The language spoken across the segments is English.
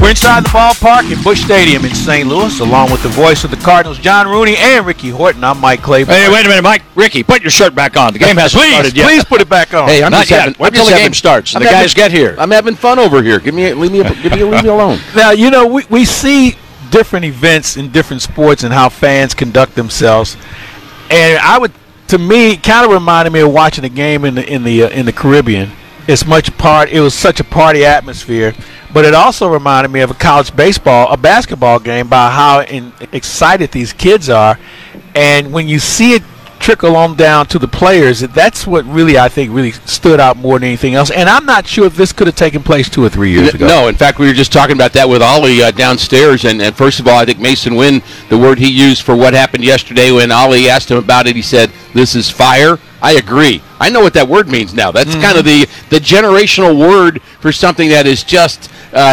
We're inside the ballpark in Busch Stadium in St. Louis, along with the voice of the Cardinals, John Rooney, and Ricky Horton. I'm Mike Claiborne. Hey, wait a minute, Mike. Ricky, put your shirt back on. The game hasn't started yet. Please put it back on. Hey, Not yet. Wait until the game starts. The guys get here. I'm having fun over here. Leave me alone. Now, you know, we see different events in different sports and how fans conduct themselves, and to me, it kind of reminded me of watching a game in the Caribbean. It was such a party atmosphere, but it also reminded me of a basketball game by how excited these kids are, and when you see it trickle on down to the players, that's what I think really stood out more than anything else. And I'm not sure if this could have taken place 2 or 3 years ago. No, in fact, we were just talking about that with Ollie downstairs. And first of all, I think Mason Wynn, the word he used for what happened yesterday when Ollie asked him about it, he said, "This is fire." I agree. I know what that word means now. That's kind of the generational word for something that is just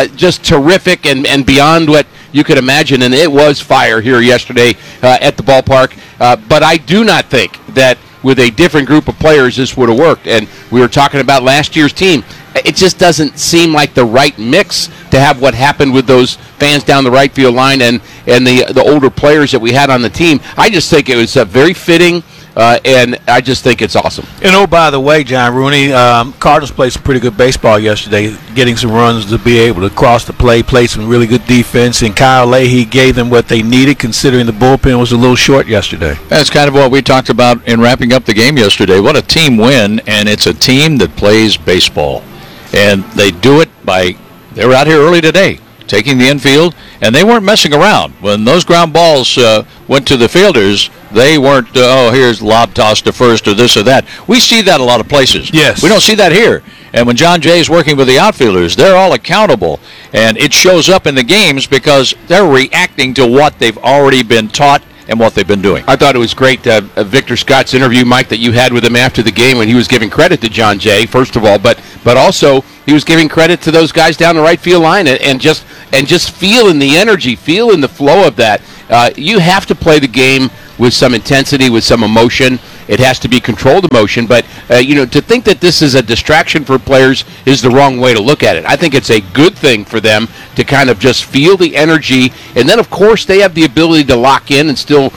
terrific and beyond what you could imagine. And it was fire here yesterday at the ballpark. But I do not think that with a different group of players this would have worked. And we were talking about last year's team. It just doesn't seem like the right mix to have what happened with those fans down the right field line and the older players that we had on the team. I just think it was very fitting. And I just think it's awesome. And oh, by the way, John Rooney, Cardinals played some pretty good baseball yesterday, getting some runs to be able to cross the play some really good defense, and Kyle Leahy gave them what they needed, considering the bullpen was a little short yesterday. That's kind of what we talked about in wrapping up the game yesterday. What a team win, and it's a team that plays baseball. And they do it they were out here early today, taking the infield, and they weren't messing around. When those ground balls went to the fielders, they weren't, here's lob toss to first or this or that. We see that a lot of places. Yes. We don't see that here. And when John Jay is working with the outfielders, they're all accountable. And it shows up in the games because they're reacting to what they've already been taught and what they've been doing. I thought it was great, Victor Scott's interview, Mike, that you had with him after the game when he was giving credit to John Jay, first of all, but also he was giving credit to those guys down the right field line and just feeling the energy, feeling the flow of that. You have to play the game with some intensity, with some emotion. It has to be controlled emotion, but to think that this is a distraction for players is the wrong way to look at it. I think it's a good thing for them to kind of just feel the energy, and then of course they have the ability to lock in and still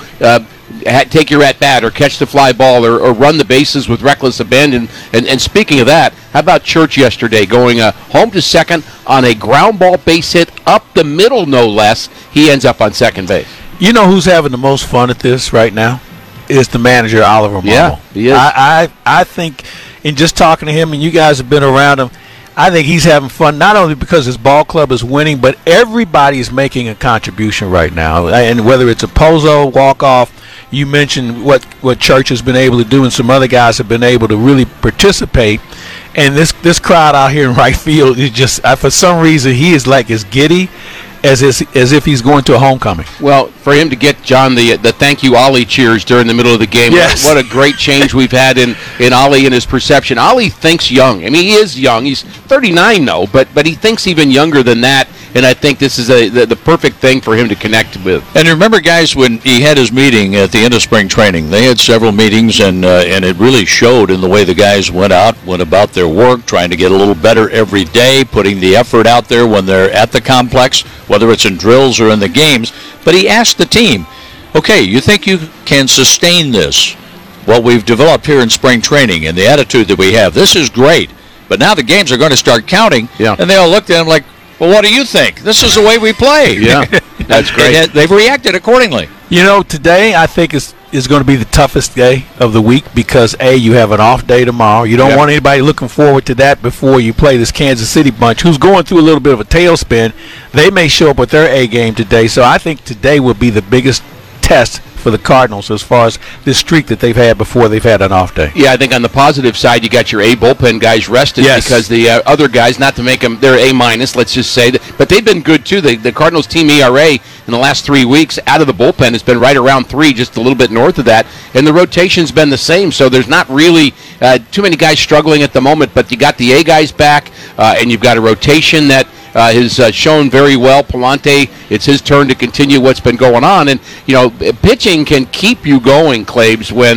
take your at-bat or catch the fly ball or run the bases with reckless abandon. And speaking of that, how about Church yesterday going home to second on a ground ball base hit up the middle, no less. He ends up on second base. You know who's having the most fun at this right now? Is the manager, Oliver Marmol. Yeah, he is. I think in just talking to him, and you guys have been around him, I think he's having fun not only because his ball club is winning, but everybody's making a contribution right now. And whether it's a Pozo walk-off, you mentioned what Church has been able to do, and some other guys have been able to really participate. And this crowd out here in right field is just, for some reason, he is like as giddy as if he's going to a homecoming. Well, for him to get, John, the thank you Ollie cheers during the middle of the game, yes. What a great change we've had in Ollie and his perception. Ollie thinks young. I mean, he is young. He's 39, though, but he thinks even younger than that, and I think this is the perfect thing for him to connect with. And remember, guys, when he had his meeting at the end of spring training, they had several meetings, and it really showed in the way the guys went about their work, trying to get a little better every day, putting the effort out there when they're at the complex, whether it's in drills or in the games. But he asked the team, okay, you think you can sustain this, what we've developed here in spring training and the attitude that we have? This is great. But now the games are going to start counting, and they all looked at him like, well, what do you think? This is the way we play. Yeah, that's great. They've reacted accordingly. You know, today I think is going to be the toughest day of the week because, A, you have an off day tomorrow. You don't want anybody looking forward to that before you play this Kansas City bunch who's going through a little bit of a tailspin. They may show up with their A game today. So I think today will be the biggest test for the Cardinals as far as this streak that they've had before they've had an off day. Yeah, I think on the positive side, you got your A bullpen guys rested because the other guys, not to make them, they're A-, let's just say, but they've been good too. The Cardinals team ERA in the last 3 weeks out of the bullpen has been right around 3, just a little bit north of that, and the rotation's been the same, so there's not really too many guys struggling at the moment, but you got the A guys back, and you've got a rotation that has shown very well. Palante, it's his turn to continue what's been going on. And, pitching can keep you going, Claibs, when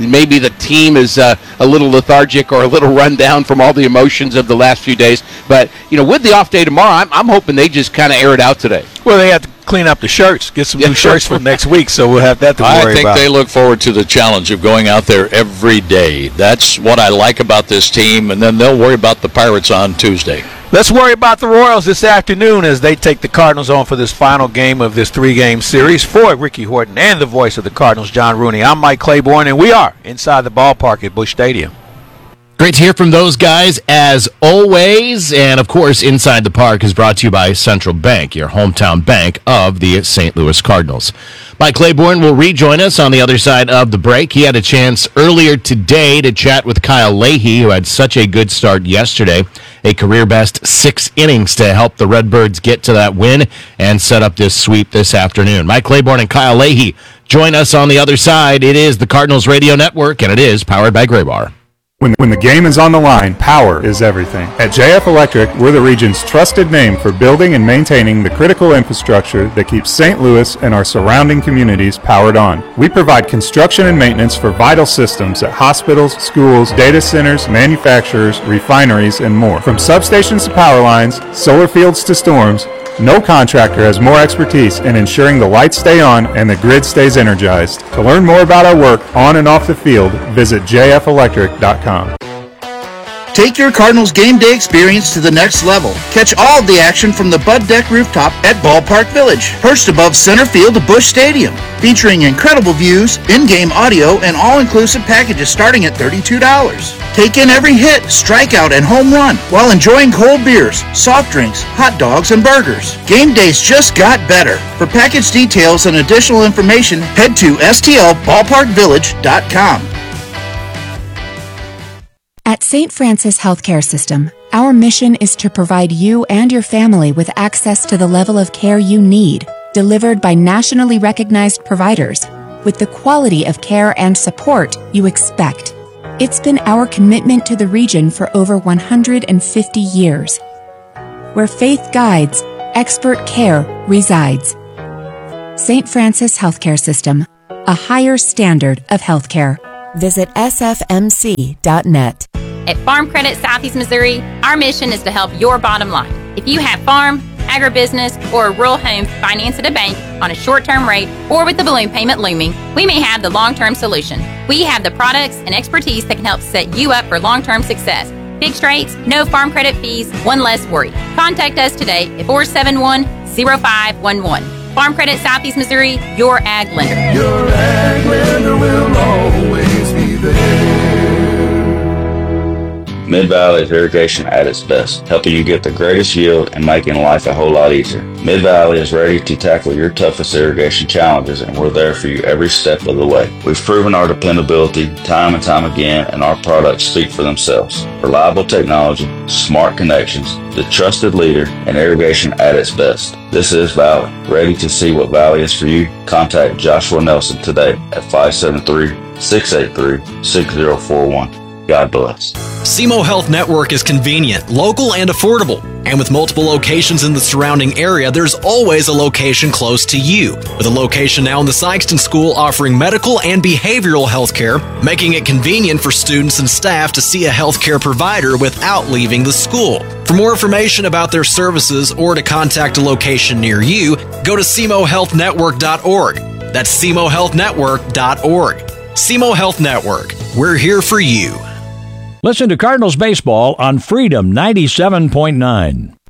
maybe the team is a little lethargic or a little run down from all the emotions of the last few days. But, with the off day tomorrow, I'm hoping they just kind of air it out today. Well, they have to clean up the shirts, get some new shirts for next week, so we'll have that to worry about. I think they look forward to the challenge of going out there every day. That's what I like about this team, and then they'll worry about the Pirates on Tuesday. Let's worry about the Royals this afternoon as they take the Cardinals on for this final game of this 3-game series. For Ricky Horton and the voice of the Cardinals, John Rooney, I'm Mike Claiborne, and we are inside the ballpark at Busch Stadium. Great to hear from those guys as always. And, of course, Inside the Park is brought to you by Central Bank, your hometown bank of the St. Louis Cardinals. Mike Claiborne will rejoin us on the other side of the break. He had a chance earlier today to chat with Kyle Leahy, who had such a good start yesterday, a career-best 6 innings to help the Redbirds get to that win and set up this sweep this afternoon. Mike Claiborne and Kyle Leahy join us on the other side. It is the Cardinals Radio Network, and it is powered by Graybar. When the game is on the line, power is everything. At JF Electric, we're the region's trusted name for building and maintaining the critical infrastructure that keeps St. Louis and our surrounding communities powered on. We provide construction and maintenance for vital systems at hospitals, schools, data centers, manufacturers, refineries, and more. From substations to power lines, solar fields to storms, no contractor has more expertise in ensuring the lights stay on and the grid stays energized. To learn more about our work on and off the field, visit jfelectric.com. Take your Cardinals game day experience to the next level. Catch all of the action from the Bud Deck rooftop at Ballpark Village, perched above center field of Busch Stadium. Featuring incredible views, in-game audio, and all-inclusive packages starting at $32. Take in every hit, strikeout, and home run while enjoying cold beers, soft drinks, hot dogs, and burgers. Game days just got better. For package details and additional information, head to stlballparkvillage.com. At St. Francis Healthcare System, our mission is to provide you and your family with access to the level of care you need, delivered by nationally recognized providers, with the quality of care and support you expect. It's been our commitment to the region for over 150 years. Where faith guides, expert care resides. St. Francis Healthcare System, a higher standard of healthcare. Visit sfmc.net. At Farm Credit Southeast Missouri, our mission is to help your bottom line. If you have farm, agribusiness, or a rural home financed at a bank on a short-term rate or with the balloon payment looming, we may have the long-term solution. We have the products and expertise that can help set you up for long-term success. Fixed rates, no farm credit fees, one less worry. Contact us today at 471-0511. Farm Credit Southeast Missouri, your ag lender. Your ag lender will always be there. Mid-Valley's irrigation at its best, helping you get the greatest yield and making life a whole lot easier. Mid-Valley is ready to tackle your toughest irrigation challenges, and we're there for you every step of the way. We've proven our dependability time and time again, and our products speak for themselves. Reliable technology, smart connections, the trusted leader in irrigation at its best. This is Valley. Ready to see what Valley is for you? Contact Joshua Nelson today at 573-683-6041. God bless. SEMO Health Network is convenient, local, and affordable. And with multiple locations in the surrounding area, there's always a location close to you. With a location now in the Sykeston School offering medical and behavioral health care, making it convenient for students and staff to see a healthcare provider without leaving the school. For more information about their services or to contact a location near you, go to SEMOHealthNetwork.org. That's SEMOHealthNetwork.org. SEMO Health Network. We're here for you. Listen to Cardinals baseball on Freedom 97.9.